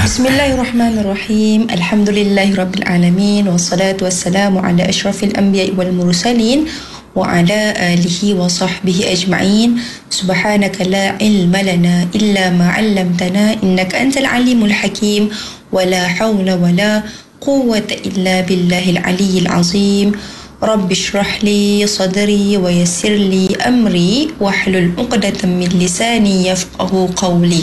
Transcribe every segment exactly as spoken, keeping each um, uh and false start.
Bismillahirrahmanirrahim. Alhamdulillahirabbil alamin wassalatu wassalamu ala asyrafil anbiya'i wal mursalin wa ala alihi wa sahbihi ajma'in. Subhanaka la ilma lana illa ma 'allamtana innaka antal alimul hakim wa la hawla wa la quwwata illa billahil aliyyil azim. Rabbi shrah li sadri wa yassir li amri wahlul 'uqdatam min lisani yafqahu qawli.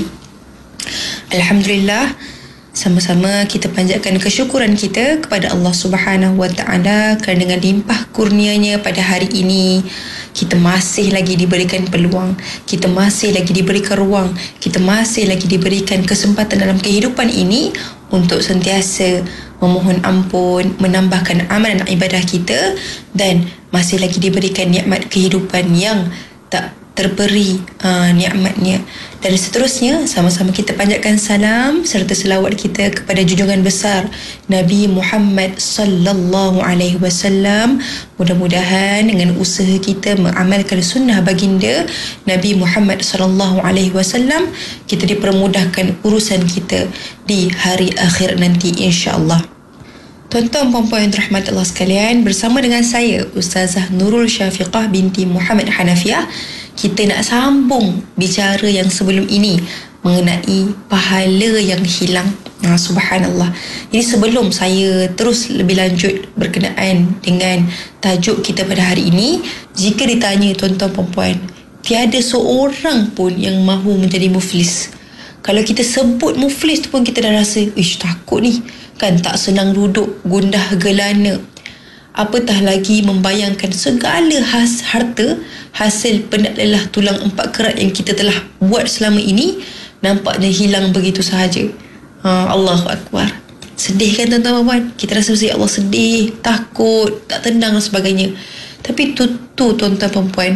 Alhamdulillah, sama-sama kita panjatkan kesyukuran kita kepada Allah Subhanahu Wa Taala kerana dengan limpah kurnianya pada hari ini kita masih lagi diberikan peluang, kita masih lagi diberikan ruang, kita masih lagi diberikan kesempatan dalam kehidupan ini untuk sentiasa memohon ampun, menambahkan amalan ibadah kita, dan masih lagi diberikan nikmat kehidupan yang tak terberi uh, nikmatnya. Dan seterusnya, sama-sama kita panjatkan salam serta selawat kita kepada junjungan besar Nabi Muhammad sallallahu alaihi wasallam. Mudah-mudahan dengan usaha kita mengamalkan sunnah baginda Nabi Muhammad sallallahu alaihi wasallam, kita dipermudahkan urusan kita di hari akhir nanti, insya-Allah. Tuan-tuan puan-puan yang dirahmati Allah sekalian, bersama dengan saya Ustazah Nurul Syafiqah binti Muhammad Hanafiah, kita nak sambung bicara yang sebelum ini mengenai pahala yang hilang. Nah, subhanallah. Jadi sebelum saya terus lebih lanjut berkenaan dengan tajuk kita pada hari ini, jika ditanya tuan-tuan puan-puan, tiada seorang pun yang mahu menjadi muflis. Kalau kita sebut muflis tu pun kita dah rasa, ish, takut ni. Kan tak senang duduk, gundah gelana. Apatah lagi membayangkan segala has, harta hasil penat lelah tulang empat kerat yang kita telah buat selama ini nampaknya hilang begitu sahaja. Ha, Allahu Akbar. Sedih kan tuan-tuan puan? Kita rasa ya Allah, sedih, takut, tak tenang dan sebagainya. Tapi tu, tu tuan-tuan puan,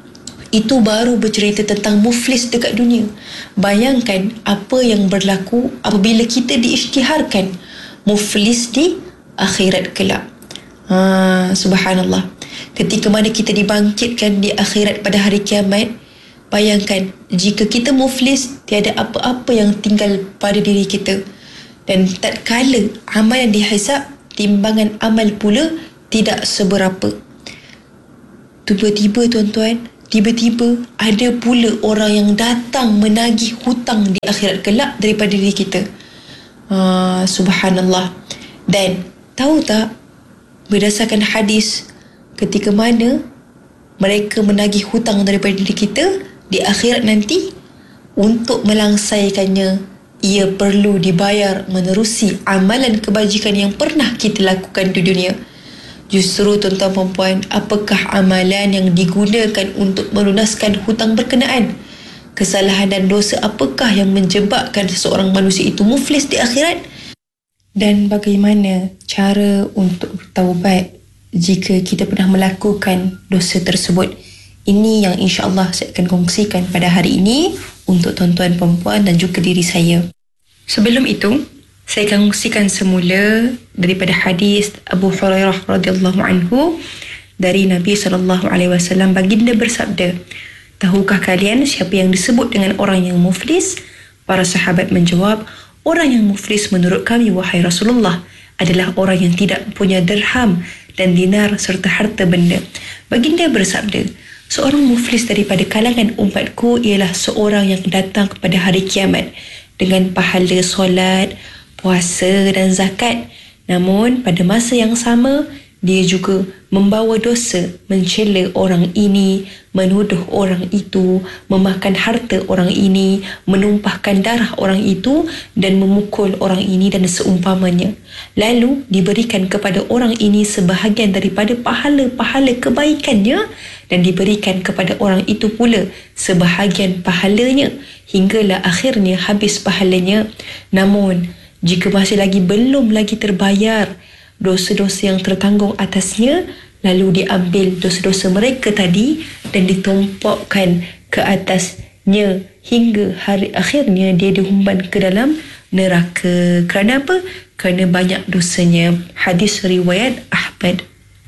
itu baru bercerita tentang muflis dekat dunia. Bayangkan apa yang berlaku apabila kita diisytiharkan muflis di akhirat kelak. Ha, subhanallah. Ketika mana kita dibangkitkan di akhirat pada hari kiamat, bayangkan jika kita muflis, tiada apa-apa yang tinggal pada diri kita, dan tatkala amalan dihisap, timbangan amal pula tidak seberapa. Tiba-tiba tuan-tuan, tiba-tiba ada pula orang yang datang menagih hutang di akhirat kelak daripada diri kita. Ha, subhanallah. Dan tahu tak, berdasarkan hadis, ketika mana mereka menagih hutang daripada diri kita di akhirat nanti, untuk melangsaikannya ia perlu dibayar menerusi amalan kebajikan yang pernah kita lakukan di dunia. Justru tuan-tuan perempuan, apakah amalan yang digunakan untuk melunaskan hutang berkenaan? Kesalahan dan dosa apakah yang menjebakkan seseorang manusia itu muflis di akhirat? Dan bagaimana cara untuk bertaubat jika kita pernah melakukan dosa tersebut? Ini yang insya-Allah saya akan kongsikan pada hari ini untuk tuan-tuan perempuan dan juga diri saya. Sebelum itu, saya akan kongsikan semula daripada hadis Abu Hurairah radhiyallahu anhu dari Nabi sallallahu alaihi wasallam. Baginda bersabda, "Tahukah kalian siapa yang disebut dengan orang yang muflis?" Para sahabat menjawab, "Orang yang muflis menurut kami, wahai Rasulullah, adalah orang yang tidak punya dirham dan dinar serta harta benda." Baginda bersabda, "Seorang muflis daripada kalangan umatku ialah seorang yang datang kepada hari kiamat dengan pahala solat, puasa dan zakat. Namun pada masa yang sama, dia juga membawa dosa, mencela orang ini, menuduh orang itu, memakan harta orang ini, menumpahkan darah orang itu, dan memukul orang ini dan seumpamanya. Lalu diberikan kepada orang ini sebahagian daripada pahala-pahala kebaikannya, dan diberikan kepada orang itu pula sebahagian pahalanya, hinggalah akhirnya habis pahalanya. Namun jika masih lagi belum lagi terbayar dosa-dosa yang tertanggung atasnya, lalu diambil dosa-dosa mereka tadi dan ditumpukkan ke atasnya hingga hari akhirnya dia dihumban ke dalam neraka. Kerana apa? Kerana banyak dosanya. Hadis riwayat Ahmad.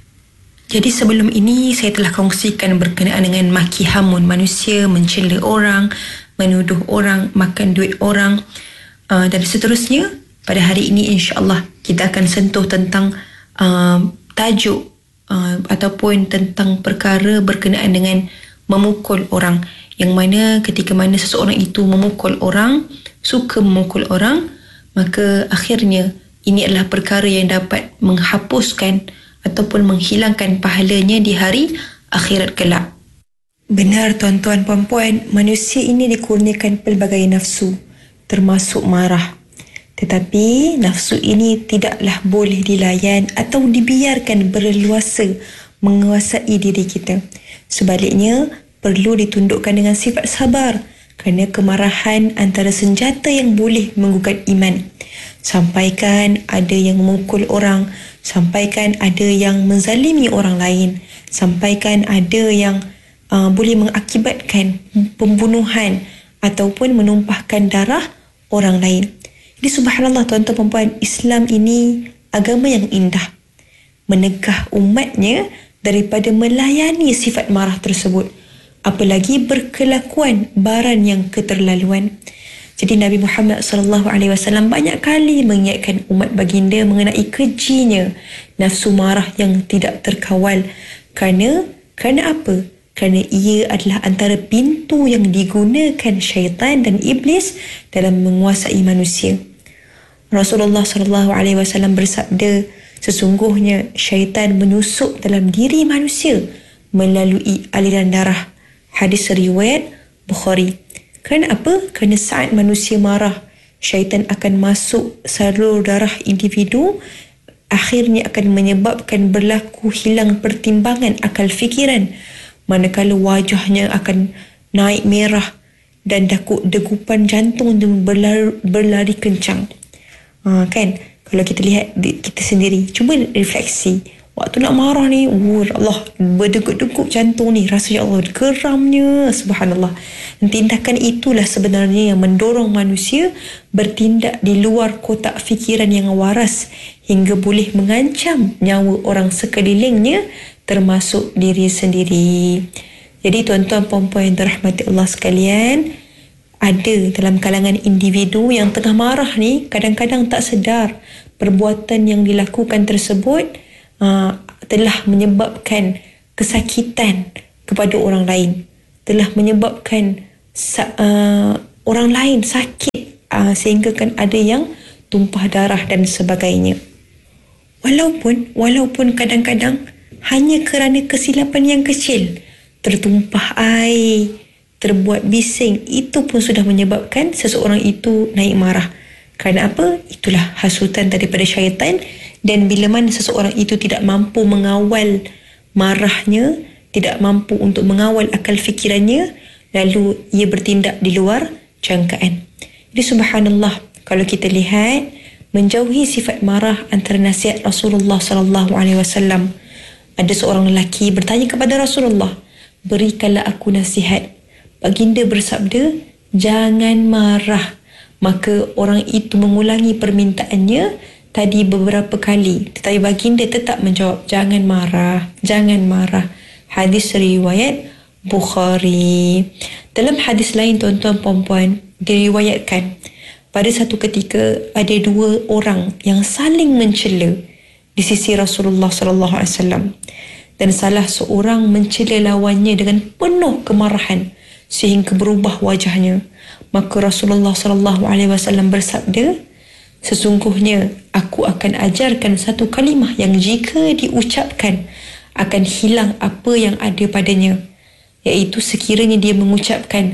Jadi sebelum ini saya telah kongsikan berkenaan dengan maki hamun manusia, mencela orang, menuduh orang, makan duit orang. uh, dan seterusnya. Pada hari ini insya-Allah kita akan sentuh tentang uh, tajuk uh, ataupun tentang perkara berkenaan dengan memukul orang, yang mana ketika mana seseorang itu memukul orang, suka memukul orang, maka akhirnya ini adalah perkara yang dapat menghapuskan ataupun menghilangkan pahalanya di hari akhirat kelak. Benar tuan-tuan puan-puan, manusia ini dikurniakan pelbagai nafsu, termasuk marah. Tetapi nafsu ini tidaklah boleh dilayan atau dibiarkan berleluasa menguasai diri kita. Sebaliknya, perlu ditundukkan dengan sifat sabar, kerana kemarahan antara senjata yang boleh menggugat iman. Sampaikan ada yang memukul orang, sampaikan ada yang menzalimi orang lain, sampaikan ada yang uh, boleh mengakibatkan pembunuhan ataupun menumpahkan darah orang lain. Jadi subhanallah tuan-tuan perempuan, Islam ini agama yang indah, menegah umatnya daripada melayani sifat marah tersebut, apalagi berkelakuan baran yang keterlaluan. Jadi Nabi Muhammad sallallahu alaihi wasallam banyak kali mengingatkan umat baginda mengenai kejinya nafsu marah yang tidak terkawal. Kerana kerana apa? Kerana ia adalah antara pintu yang digunakan syaitan dan iblis dalam menguasai manusia. Rasulullah sallallahu alaihi wasallam bersabda, sesungguhnya syaitan menyusup dalam diri manusia melalui aliran darah. Hadis riwayat Bukhari. Kerana apa? Kerana saat manusia marah, syaitan akan masuk salur darah individu, akhirnya akan menyebabkan berlaku hilang pertimbangan akal fikiran, manakala wajahnya akan naik merah dan dakuk degupan jantung berlari, berlari kencang. Ha, kan? Kalau kita lihat kita sendiri, cuba refleksi. Waktu nak marah ni, oh Allah, berdegup-degup jantung ni, rasa ya Allah, geramnya, subhanallah. Tindakan itulah sebenarnya yang mendorong manusia bertindak di luar kotak fikiran yang waras hingga boleh mengancam nyawa orang sekelilingnya, termasuk diri sendiri. Jadi tuan-tuan puan-puan yang dirahmati Allah sekalian, ada dalam kalangan individu yang tengah marah ni, kadang-kadang tak sedar perbuatan yang dilakukan tersebut Uh, telah menyebabkan kesakitan kepada orang lain, telah menyebabkan uh, orang lain sakit, uh, sehingga kan ada yang tumpah darah dan sebagainya. Walaupun walaupun kadang-kadang hanya kerana kesilapan yang kecil, tertumpah air, terbuat bising, itu pun sudah menyebabkan seseorang itu naik marah. Kerana apa? Itulah hasutan daripada syaitan. Dan bila mana seseorang itu tidak mampu mengawal marahnya, tidak mampu untuk mengawal akal fikirannya, lalu ia bertindak di luar jangkaan. Jadi subhanallah, kalau kita lihat, menjauhi sifat marah antara nasihat Rasulullah sallallahu alaihi wasallam. Ada seorang lelaki bertanya kepada Rasulullah, berikanlah aku nasihat. Baginda bersabda, jangan marah. Maka orang itu mengulangi permintaannya tadi beberapa kali, tetapi baginda tetap menjawab, jangan marah, jangan marah. Hadis riwayat Bukhari. Dalam hadis lain tuan-tuan puan-puan, diriwayatkan pada satu ketika ada dua orang yang saling mencela di sisi Rasulullah sallallahu alaihi wasallam, dan salah seorang mencela lawannya dengan penuh kemarahan sehingga berubah wajahnya. Maka Rasulullah sallallahu alaihi wasallam bersabda, sesungguhnya aku akan ajarkan satu kalimah yang jika diucapkan akan hilang apa yang ada padanya, iaitu sekiranya dia mengucapkan,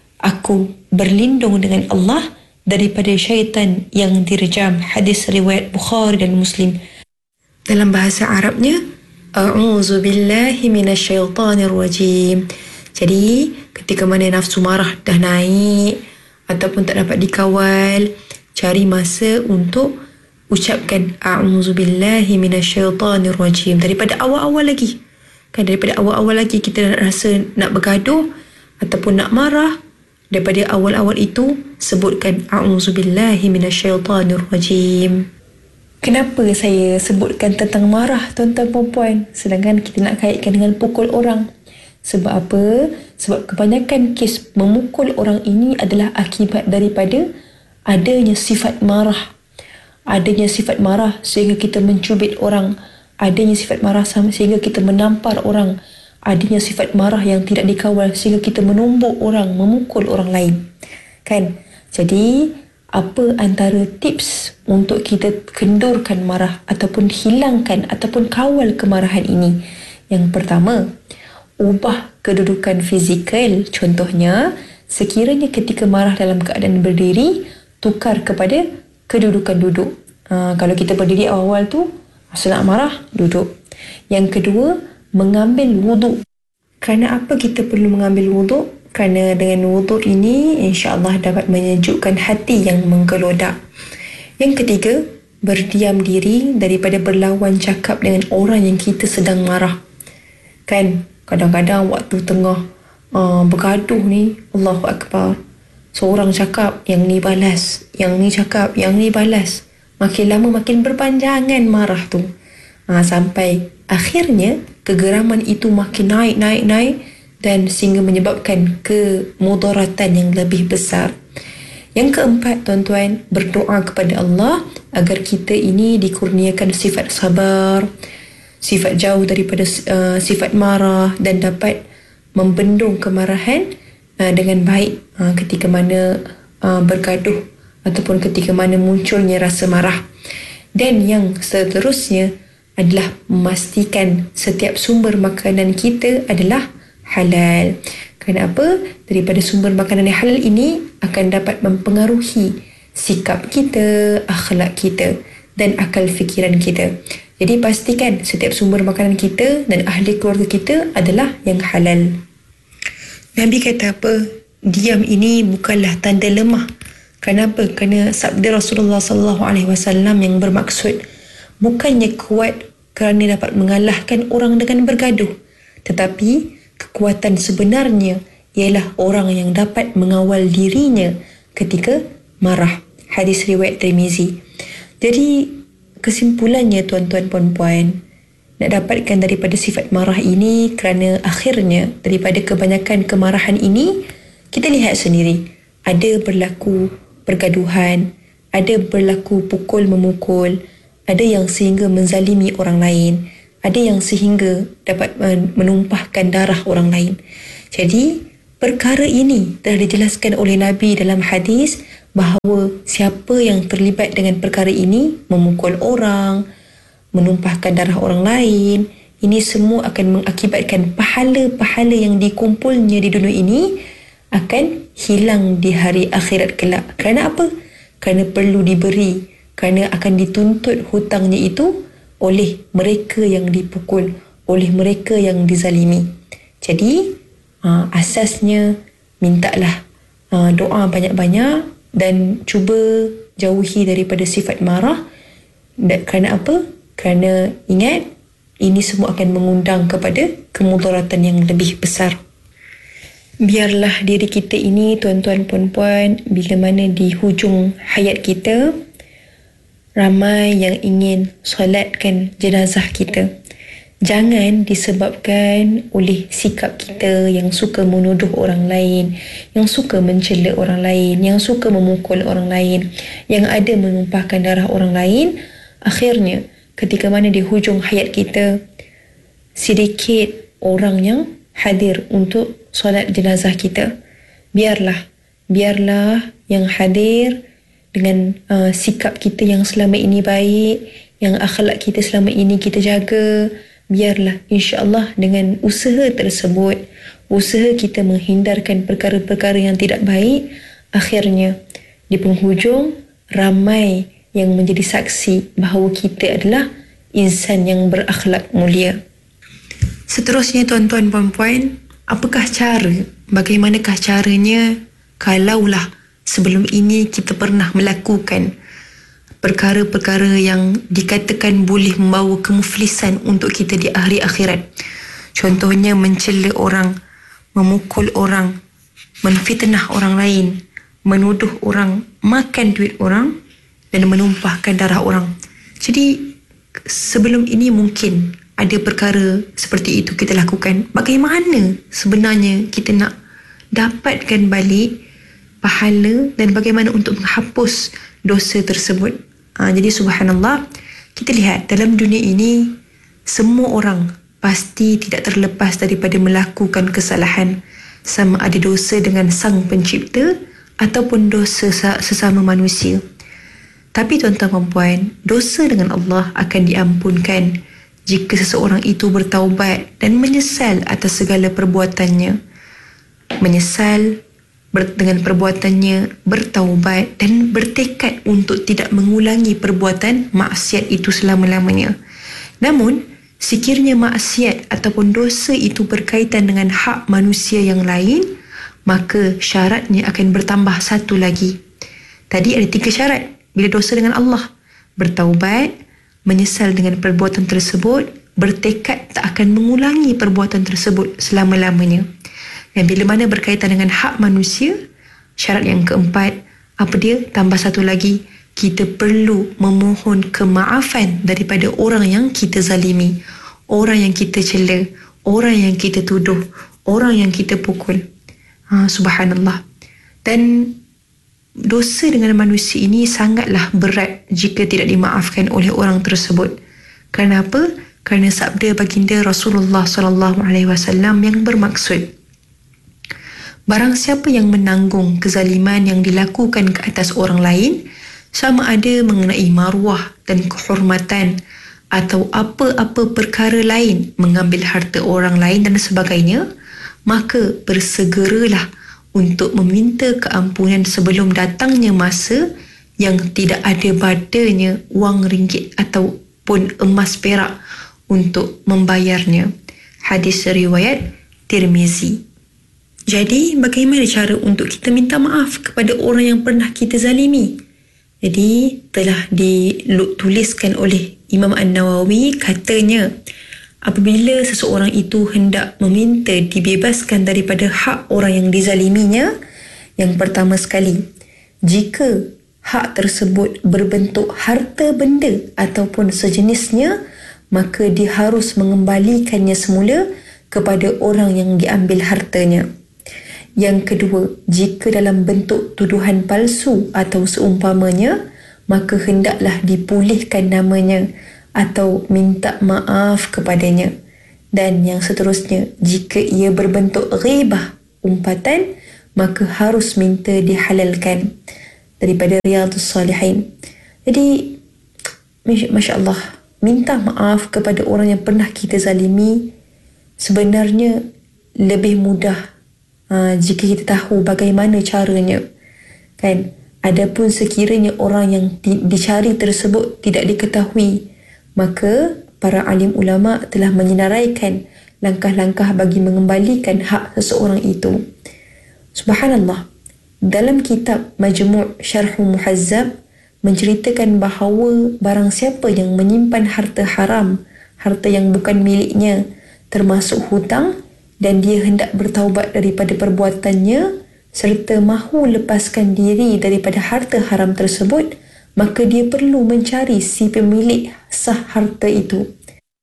aku berlindung dengan Allah daripada syaitan yang direjam. Hadis riwayat Bukhari dan Muslim. Dalam bahasa Arabnya, a'udzu billahi minasyaitanir rajim. Jadi ketika mana nafsu marah dah naik ataupun tak dapat dikawal, cari masa untuk ucapkan a'udzubillahi minasyaitanir rajim daripada awal-awal lagi. Kan daripada awal-awal lagi kita nak rasa nak bergaduh ataupun nak marah, daripada awal-awal itu sebutkan a'udzubillahi minasyaitanir rajim. Kenapa saya sebutkan tentang marah tuan-tuan puan-puan, sedangkan kita nak kaitkan dengan pukul orang? Sebab apa? Sebab kebanyakan kes memukul orang ini adalah akibat daripada adanya sifat marah. Adanya sifat marah sehingga kita mencubit orang. Adanya sifat marah sehingga kita menampar orang. Adanya sifat marah yang tidak dikawal sehingga kita menumbuk orang, memukul orang lain. Kan? Jadi, apa antara tips untuk kita kendurkan marah ataupun hilangkan ataupun kawal kemarahan ini? Yang pertama, ubah kedudukan fizikal. Contohnya, sekiranya ketika marah dalam keadaan berdiri, tukar kepada kedudukan duduk. Uh, kalau kita berdiri awal-awal tu, masa nak marah, duduk. Yang kedua, mengambil wuduk. Kerana apa kita perlu mengambil wuduk? Kerana dengan wuduk ini, insya-Allah dapat menyejukkan hati yang menggelodak. Yang ketiga, berdiam diri daripada berlawan cakap dengan orang yang kita sedang marah. Kan, kadang-kadang waktu tengah uh, bergaduh ni, Allahu Akbar, seorang cakap, yang ni balas, yang ni cakap, yang ni balas. Makin lama makin berpanjangan marah tu. Ha, sampai akhirnya kegeraman itu makin naik, naik, naik dan sehingga menyebabkan kemudaratan yang lebih besar. Yang keempat, tuan-tuan, berdoa kepada Allah agar kita ini dikurniakan sifat sabar, sifat jauh daripada uh, sifat marah dan dapat membendung kemarahan uh, dengan baik uh, ketika mana uh, bergaduh ataupun ketika mana munculnya rasa marah. Dan yang seterusnya adalah memastikan setiap sumber makanan kita adalah halal. Kenapa? Daripada sumber makanan yang halal ini akan dapat mempengaruhi sikap kita, akhlak kita dan akal fikiran kita. Jadi pastikan setiap sumber makanan kita dan ahli keluarga kita adalah yang halal. Nabi kata apa? Diam ini bukanlah tanda lemah. Kenapa? Kerana sabda Rasulullah sallallahu alaihi wasallam yang bermaksud bukannya kuat kerana dapat mengalahkan orang dengan bergaduh, tetapi kekuatan sebenarnya ialah orang yang dapat mengawal dirinya ketika marah. Hadis riwayat Tirmizi. Jadi kesimpulannya, tuan-tuan puan-puan, nak dapatkan daripada sifat marah ini, kerana akhirnya daripada kebanyakan kemarahan ini kita lihat sendiri ada berlaku pergaduhan, ada berlaku pukul memukul, ada yang sehingga menzalimi orang lain, ada yang sehingga dapat menumpahkan darah orang lain. Jadi perkara ini telah dijelaskan oleh Nabi dalam hadis bahawa siapa yang terlibat dengan perkara ini, memukul orang, menumpahkan darah orang lain, ini semua akan mengakibatkan pahala-pahala yang dikumpulnya di dunia ini akan hilang di hari akhirat kelak. Kerana apa? Kerana perlu diberi, kerana akan dituntut hutangnya itu oleh mereka yang dipukul, oleh mereka yang dizalimi. Jadi aa, asasnya mintalah aa, doa banyak-banyak dan cuba jauhi daripada sifat marah. Dan kerana apa? Kerana ingat, ini semua akan mengundang kepada kemudaratan yang lebih besar. Biarlah diri kita ini, tuan-tuan puan-puan, bila mana di hujung hayat kita, ramai yang ingin solatkan jenazah kita. Jangan disebabkan oleh sikap kita yang suka menuduh orang lain, yang suka mencela orang lain, yang suka memukul orang lain, yang ada menumpahkan darah orang lain. Akhirnya, ketika mana di hujung hayat kita, sedikit orang yang hadir untuk solat jenazah kita. Biarlah, biarlah yang hadir dengan uh, sikap kita yang selama ini baik, yang akhlak kita selama ini kita jaga. Biarlah insya-Allah dengan usaha tersebut, usaha kita menghindarkan perkara-perkara yang tidak baik, akhirnya di penghujung ramai yang menjadi saksi bahawa kita adalah insan yang berakhlak mulia. Seterusnya, tuan-tuan puan-puan, apakah cara, bagaimanakah caranya kalaulah sebelum ini kita pernah melakukan perkara-perkara yang dikatakan boleh membawa kemuflisan untuk kita di hari akhirat. Contohnya mencela orang, memukul orang, menfitnah orang lain, menuduh orang, makan duit orang dan menumpahkan darah orang. Jadi sebelum ini mungkin ada perkara seperti itu kita lakukan. Bagaimana sebenarnya kita nak dapatkan balik pahala dan bagaimana untuk menghapus dosa tersebut. Ha, jadi subhanallah, kita lihat dalam dunia ini semua orang pasti tidak terlepas daripada melakukan kesalahan, sama ada dosa dengan sang pencipta ataupun dosa sesama manusia. Tapi tuan-tuan dan puan, dosa dengan Allah akan diampunkan jika seseorang itu bertaubat dan menyesal atas segala perbuatannya. Menyesal dengan perbuatannya, bertaubat dan bertekad untuk tidak mengulangi perbuatan maksiat itu selama-lamanya. Namun, sekiranya maksiat ataupun dosa itu berkaitan dengan hak manusia yang lain, maka syaratnya akan bertambah satu lagi. Tadi ada tiga syarat bila dosa dengan Allah: bertaubat, menyesal dengan perbuatan tersebut, bertekad tak akan mengulangi perbuatan tersebut selama-lamanya. Dan bila mana berkaitan dengan hak manusia, syarat yang keempat, apa dia? Tambah satu lagi, kita perlu memohon kemaafan daripada orang yang kita zalimi, orang yang kita cela, orang yang kita tuduh, orang yang kita pukul. Ha, subhanallah. Dan dosa dengan manusia ini sangatlah berat jika tidak dimaafkan oleh orang tersebut. Kenapa? Kerana sabda baginda Rasulullah sallallahu alaihi wasallam yang bermaksud, barang siapa yang menanggung kezaliman yang dilakukan ke atas orang lain, sama ada mengenai maruah dan kehormatan atau apa-apa perkara lain, mengambil harta orang lain dan sebagainya, maka bersegeralah untuk meminta keampunan sebelum datangnya masa yang tidak ada badanya wang ringgit ataupun emas perak untuk membayarnya. Hadis riwayat Tirmizi. Jadi, bagaimana cara untuk kita minta maaf kepada orang yang pernah kita zalimi? Jadi, telah dituliskan oleh Imam An-Nawawi, katanya, apabila seseorang itu hendak meminta dibebaskan daripada hak orang yang dizaliminya, yang pertama sekali, jika hak tersebut berbentuk harta benda ataupun sejenisnya, maka dia harus mengembalikannya semula kepada orang yang diambil hartanya. Yang kedua, jika dalam bentuk tuduhan palsu atau seumpamanya, maka hendaklah dipulihkan namanya atau minta maaf kepadanya. Dan yang seterusnya, jika ia berbentuk ghibah, umpatan, maka harus minta dihalalkan. Daripada Riyadhus Salihin. Jadi, Masya Allah, minta maaf kepada orang yang pernah kita zalimi sebenarnya lebih mudah Ha, jika kita tahu bagaimana caranya, kan? Adapun sekiranya orang yang di, dicari tersebut tidak diketahui, maka para alim ulama telah menyenaraikan langkah-langkah bagi mengembalikan hak seseorang itu. Subhanallah, dalam kitab Majmu' Syarh Muhazzab menceritakan bahawa barang siapa yang menyimpan harta haram, harta yang bukan miliknya, termasuk hutang, dan dia hendak bertaubat daripada perbuatannya serta mahu lepaskan diri daripada harta haram tersebut, maka dia perlu mencari si pemilik sah harta itu.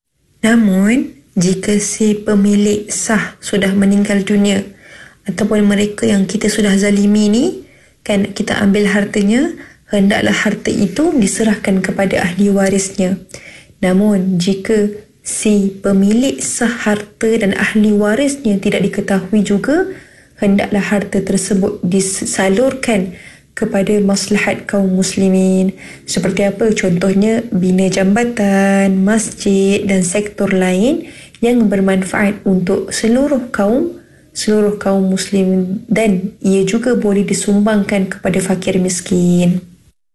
Namun, jika si pemilik sah sudah meninggal dunia ataupun mereka yang kita sudah zalimi ni, kan, kita ambil hartanya, hendaklah harta itu diserahkan kepada ahli warisnya. Namun, jika si pemilik sah harta dan ahli warisnya tidak diketahui juga, hendaklah harta tersebut disalurkan kepada maslahat kaum muslimin. Seperti apa? Contohnya, bina jambatan, masjid dan sektor lain yang bermanfaat untuk seluruh kaum seluruh kaum muslimin, dan ia juga boleh disumbangkan kepada fakir miskin.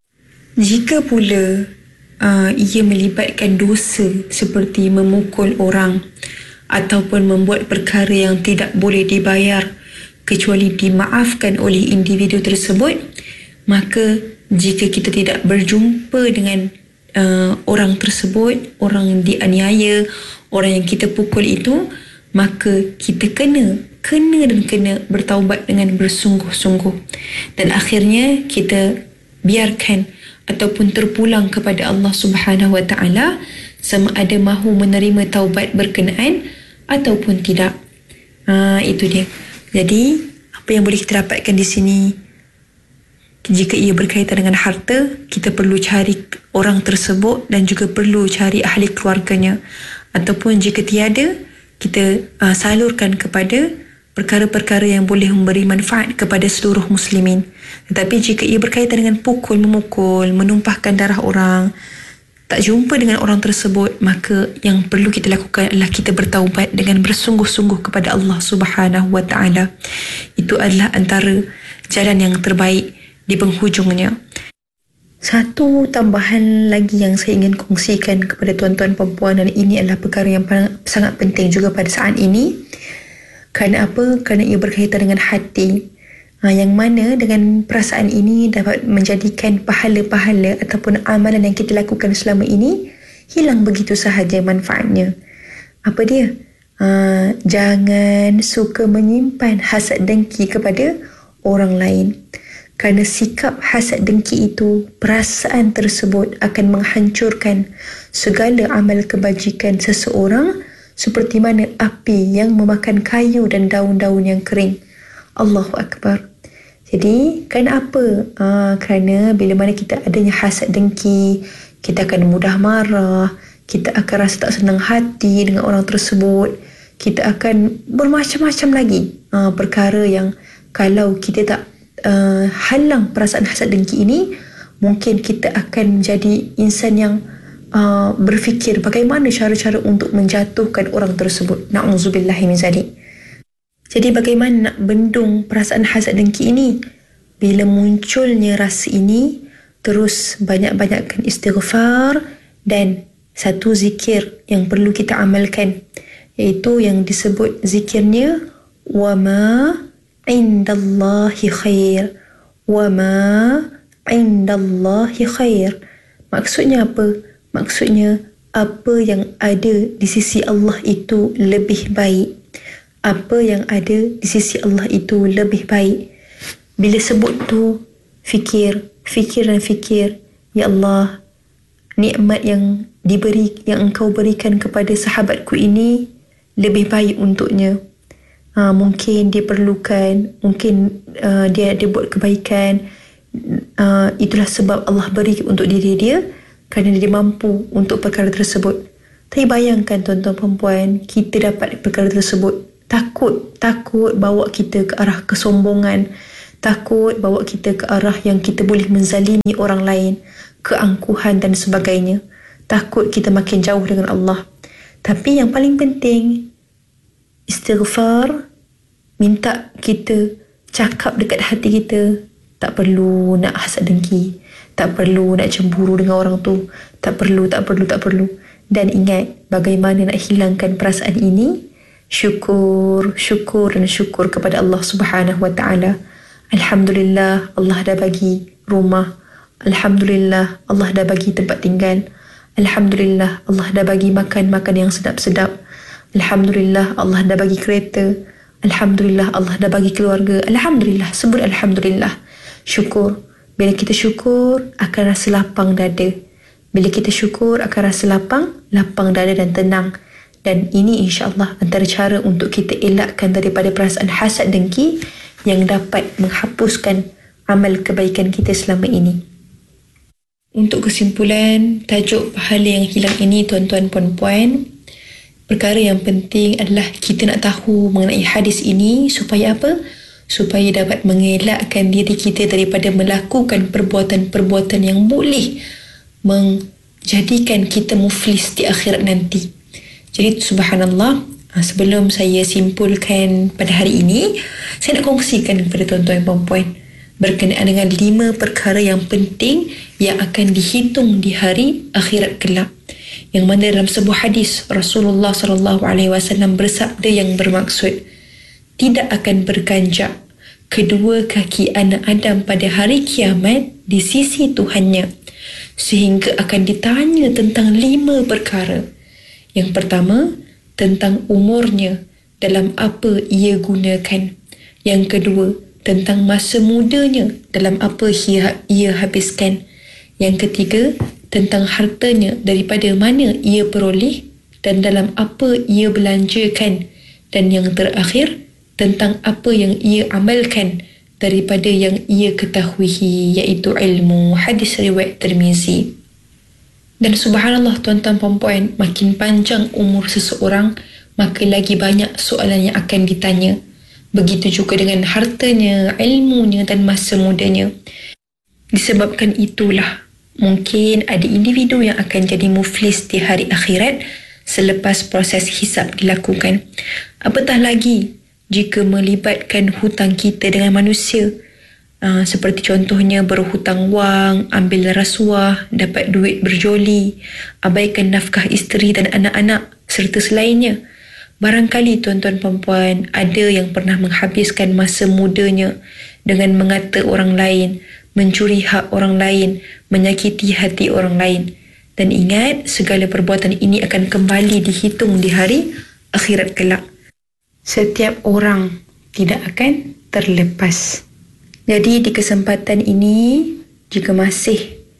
Jika pula Uh, ia melibatkan dosa seperti memukul orang ataupun membuat perkara yang tidak boleh dibayar kecuali dimaafkan oleh individu tersebut, maka jika kita tidak berjumpa dengan uh, orang tersebut, orang yang dianiaya, orang yang kita pukul itu, maka kita kena kena dan kena bertaubat dengan bersungguh-sungguh, dan akhirnya kita biarkan ataupun terpulang kepada Allah Subhanahu Wa Taala, sama ada mahu menerima taubat berkenaan ataupun tidak. Ha, itu dia. Jadi, apa yang boleh kita dapatkan di sini? jika ia berkaitan dengan harta, kita perlu cari orang tersebut dan juga perlu cari ahli keluarganya. Ataupun jika tiada, kita uh, salurkan kepada perkara-perkara yang boleh memberi manfaat kepada seluruh muslimin. Tetapi jika ia berkaitan dengan pukul, memukul, menumpahkan darah orang, tak jumpa dengan orang tersebut, maka yang perlu kita lakukan adalah kita bertaubat dengan bersungguh-sungguh kepada Allah Subhanahu wa taala. Itu adalah antara jalan yang terbaik di penghujungnya. Satu tambahan lagi yang saya ingin kongsikan kepada tuan-tuan perempuan, dan ini adalah perkara yang sangat penting juga pada saat ini. Kerana apa? Kerana ia berkaitan dengan hati. Ha, yang mana dengan perasaan ini dapat menjadikan pahala-pahala ataupun amalan yang kita lakukan selama ini hilang begitu sahaja manfaatnya. Apa dia? Ha, jangan suka menyimpan hasad dengki kepada orang lain. Kerana sikap hasad dengki itu, perasaan tersebut akan menghancurkan segala amal kebajikan seseorang seperti mana api yang memakan kayu dan daun-daun yang kering. Allahu Akbar. Jadi, kerana apa? Aa, kerana bila mana kita adanya hasad dengki, kita akan mudah marah, kita akan rasa tak senang hati dengan orang tersebut, kita akan bermacam-macam lagi aa, perkara yang kalau kita tak aa, halang perasaan hasad dengki ini, mungkin kita akan menjadi insan yang aa, berfikir bagaimana cara-cara untuk menjatuhkan orang tersebut. Na'udzubillahi min zalik. Jadi bagaimana nak bendung perasaan hasad dengki ini? Bila munculnya rasa ini, terus banyak-banyakkan istighfar dan satu zikir yang perlu kita amalkan, iaitu yang disebut zikirnya wa ma indallahi khair, wa ma indallahi khair. Maksudnya apa? Maksudnya apa yang ada di sisi Allah itu lebih baik. Apa yang ada di sisi Allah itu lebih baik. Bila sebut tu, fikir, fikir dan fikir, ya Allah, nikmat yang diberi, yang engkau berikan kepada sahabatku ini lebih baik untuknya. Ha, mungkin dia perlukan, mungkin uh, dia dia buat kebaikan. Uh, itulah sebab Allah beri untuk diri dia, kerana dia mampu untuk perkara tersebut. Tapi bayangkan tuan-tuan perempuan, kita dapat perkara tersebut. Takut, takut bawa kita ke arah kesombongan, takut bawa kita ke arah yang kita boleh menzalimi orang lain, keangkuhan dan sebagainya. Takut kita makin jauh dengan Allah. Tapi yang paling penting, istighfar, minta kita cakap dekat hati kita, tak perlu nak hasad dengki, tak perlu nak cemburu dengan orang tu, tak perlu, tak perlu, tak perlu. Dan ingat, bagaimana nak hilangkan perasaan ini? Syukur, syukur dan syukur kepada Allah Subhanahu wa taala. Alhamdulillah, Allah dah bagi rumah. Alhamdulillah, Allah dah bagi tempat tinggal. Alhamdulillah, Allah dah bagi makan-makan yang sedap-sedap. Alhamdulillah, Allah dah bagi kereta. Alhamdulillah, Allah dah bagi keluarga. Alhamdulillah, sebut alhamdulillah. Syukur. Bila kita syukur, akan rasa lapang dada. Bila kita syukur, akan rasa lapang, lapang dada dan tenang. Dan ini insya-Allah antara cara untuk kita elakkan daripada perasaan hasad dengki yang dapat menghapuskan amal kebaikan kita selama ini. Untuk kesimpulan, tajuk pahala yang hilang ini tuan-tuan puan-puan, perkara yang penting adalah kita nak tahu mengenai hadis ini supaya apa? Supaya dapat mengelakkan diri kita daripada melakukan perbuatan-perbuatan yang boleh menjadikan kita muflis di akhirat nanti. Jadi subhanallah, sebelum saya simpulkan pada hari ini, saya nak kongsikan kepada tuan-tuan dan puan-puan berkenaan dengan lima perkara yang penting yang akan dihitung di hari akhirat kelak. Yang mana dalam sebuah hadis Rasulullah sallallahu alaihi wasallam bersabda yang bermaksud, tidak akan berganjak kedua kaki anak Adam pada hari kiamat di sisi Tuhannya, sehingga akan ditanya tentang lima perkara. Yang pertama, tentang umurnya, dalam apa ia gunakan. Yang kedua, tentang masa mudanya, dalam apa ia, ia habiskan. Yang ketiga, tentang hartanya, daripada mana ia peroleh dan dalam apa ia belanjakan. Dan yang terakhir, tentang apa yang ia amalkan daripada yang ia ketahui, iaitu ilmu hadis riwayat Tirmizi. Dan subhanallah tuan-tuan puan-puan, makin panjang umur seseorang, maka lagi banyak soalan yang akan ditanya. Begitu juga dengan hartanya, ilmunya dan masa mudanya. Disebabkan itulah mungkin ada individu yang akan jadi muflis di hari akhirat selepas proses hisab dilakukan. Apatah lagi jika melibatkan hutang kita dengan manusia. Uh, seperti contohnya berhutang wang, ambil rasuah, dapat duit berjoli, abaikan nafkah isteri dan anak-anak serta selainnya. Barangkali tuan-tuan perempuan ada yang pernah menghabiskan masa mudanya dengan mengata orang lain, mencuri hak orang lain, menyakiti hati orang lain. Dan ingat, segala perbuatan ini akan kembali dihitung di hari akhirat kelak. Setiap orang tidak akan terlepas. Jadi di kesempatan ini, jika masih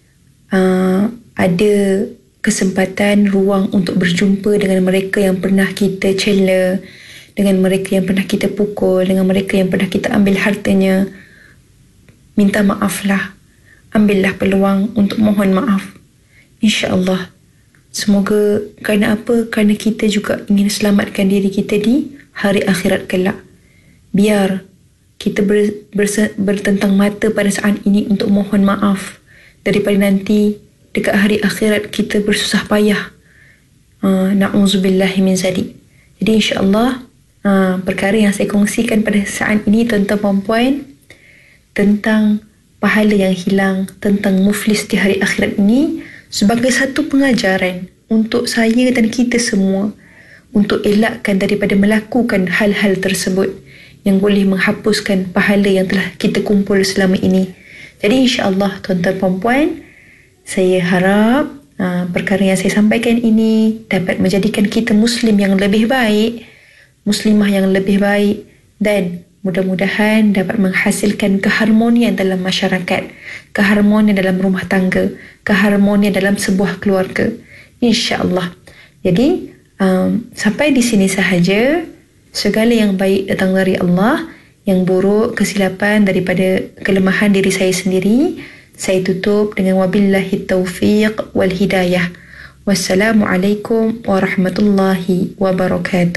uh, ada kesempatan, ruang untuk berjumpa dengan mereka yang pernah kita cela, dengan mereka yang pernah kita pukul, dengan mereka yang pernah kita ambil hartanya, minta maaflah. Ambillah peluang untuk mohon maaf. InsyaAllah. Semoga kerana apa? Kerana kita juga ingin selamatkan diri kita di hari akhirat kelak. Biar kita ber, ber, bertentang mata pada saat ini untuk mohon maaf, daripada nanti dekat hari akhirat kita bersusah payah. Uh, Na'udzubillahi min zalik. Jadi insyaAllah uh, perkara yang saya kongsikan pada saat ini tuan-tuan perempuan tentang pahala yang hilang, tentang muflis di hari akhirat ini sebagai satu pengajaran untuk saya dan kita semua untuk elakkan daripada melakukan hal-hal tersebut yang boleh menghapuskan pahala yang telah kita kumpul selama ini. Jadi insya-Allah tuan-tuan perempuan, saya harap uh, perkara yang saya sampaikan ini dapat menjadikan kita Muslim yang lebih baik, Muslimah yang lebih baik, dan mudah-mudahan dapat menghasilkan keharmonian dalam masyarakat, keharmonian dalam rumah tangga, keharmonian dalam sebuah keluarga. InsyaAllah. Jadi um, sampai di sini sahaja. Segala yang baik datang dari Allah, yang buruk, kesilapan daripada kelemahan diri saya sendiri, saya tutup dengan wabillahi taufiq wal hidayah. Wassalamualaikum warahmatullahi wabarakatuh.